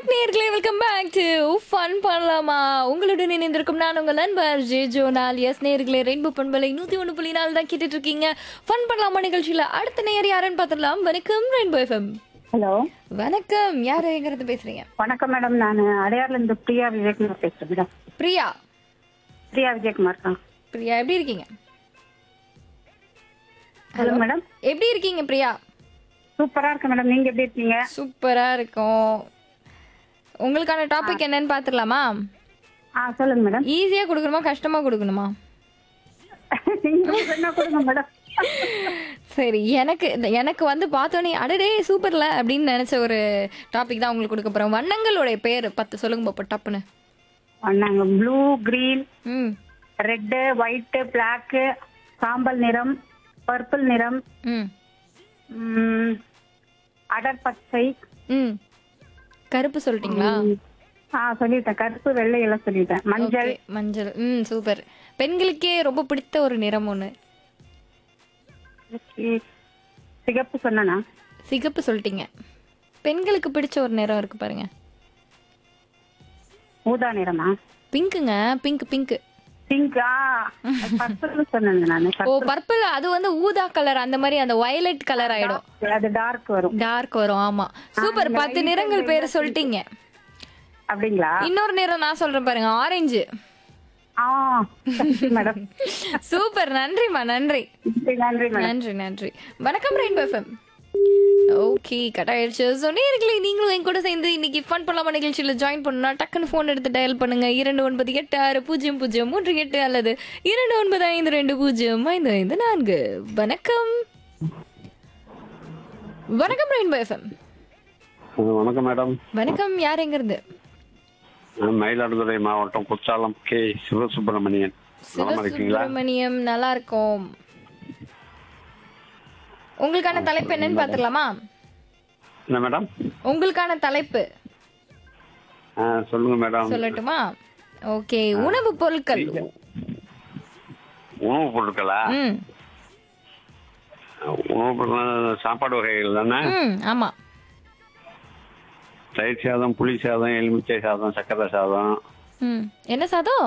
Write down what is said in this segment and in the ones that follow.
நேயர்களே welcome back to fun பண்ணலாமா. உங்களுடன் இணைந்திருக்கும் நான் உங்கள் நண்பர் ஜோனால். எஸ் நேயர்களே, ரெயின்போ பண்பலை 101.4 தான் கேட்டுட்டு இருக்கீங்க. ஃபன் பண்ணலாமா நிகழ்ச்சியில அடுத்த நேயர் யாருன்னு பார்த்துடலாம். வணக்கம் ரெயின்போ எஃப்எம். ஹலோ வணக்கம், யார் எங்கிறது பேசுறீங்க? வணக்கம் மேடம். நான் அடையார்ல இருந்து பிரியா விஜயகுமார் பேசுறேன் மேடம். பிரியா. பிரியா விஜயகுமார் தான். பிரியா எப்படி இருக்கீங்க? Hello madam. எப்படி இருக்கீங்க பிரியா? சூப்பரா இருக்கு மேடம். நீங்க எப்படி இருக்கீங்க? சூப்பரா இருக்கும். உங்களுக்கான டாபிக் என்னன்னு பார்த்துடலாமா? சொல்லுங்க மேடம். ஈஸியா கொடுக்கணுமா கஷ்டமா கொடுக்கணுமா? நீங்க என்ன கொடுங்க மேடம். சரி, எனக்கு வந்து பார்த்தோன்னே அடடே சூப்பர்ல அப்படின்னு நினைச்ச ஒரு டாபிக் தான் உங்களுக்கு கொடுக்க போறோம். வண்ணங்களுடைய பேர் 10 சொல்லுங்க பாப்பா டப்புன்னு. நாங்க ப்ளூ, கிரீன், ம் ரெட், ஒயிட், பிளாக், சாம்பல் நிறம், பர்பிள் நிறம், ம் அடர் பச்சை. ம் கருப்பு சொல்லிட்டீங்களா? சொல்லிட்டேன். கருப்பு, வெள்ளை எல்லாம் சொல்லிட்டேன். மஞ்சள். Okay, மஞ்சள். சூப்பர். பெண்களுக்கே ரொம்ப பிடித்த ஒரு நிறம் ஒன்று. சிகப்பு சொன்னா. சிகப்பு சொல்லிட்டீங்க. பெண்களுக்கு பிடிச்ச ஒரு நிறம் இருக்கு பாருங்க. ஊதா நிறமா? பிங்க்குங்க. Pink pink. பிங்கா? பர்பிள் சொன்னேன் நானு. ஓ பர்பிள். அது வந்து ஊதா கலர், அந்த மாதிரி அந்த வயலட் கலர் ஆயிடும். அது டார்க் வரும். டார்க் வரும். ஆமா சூப்பர். 10 நிறங்கள் பேர் சொல்லிட்டீங்க. அப்படிங்களா? இன்னொரு நிறம் நான் சொல்றேன் பாருங்க, ஆரஞ்சு. மேடம். சூப்பர். நன்றிமா. நன்றி நன்றி மேடம். நன்றி நன்றி. வணக்கம் ரெயின்போ எஃப்எம். ஓகே, கட் ஆயிடுச்சு. ஸோ நேயர்களே, நீங்களும் என் கூட சேர்ந்து இன்னைக்கு ஃபன் பண்ணலாமா நிகழ்ச்சியில் ஜாயின் பண்ணணும்னா டக்குன்னு ஃபோன் எடுத்து டயல் பண்ணுங்க. 29860038 அல்லது 2952205554. வணக்கம். வணக்கம் ரெயின்போ எஃப்எம். வணக்கம் மேடம். வணக்கம், யார் எங்கிருந்து? மயிலாடுதுறை மாவட்டம் குற்றாலம் கே சிவசுப்பிரமணியன். நலமா இருக்கீங்களா? சிவசுப்பிரமணியம். நல்லா இருக்கும். உங்களுக்கான தலைப்பு என்னன்னு பாத்துடலாமா? என்ன மேடம்? உங்களுக்கான தலைப்பு சொல்லுங்க மேடம். சொல்லட்டுமா? ஓகே, உணவு பொருட்கள். உணவு பொருட்களா? ம் உணவு பொருட்கள் சாப்பாடு வகைகள் தானே? ஆமா. தயிர் சாதம், புளி சாதம், எலுமிச்சை சாதம், சக்கரை சாதம். என்ன சாதம்?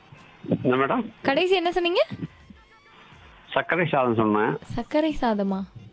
என்ன மேடம்? கடைசி என்ன சொன்னீங்க? சர்க்கரை சாதம் சொன்னேன். சர்க்கரை சாதமா?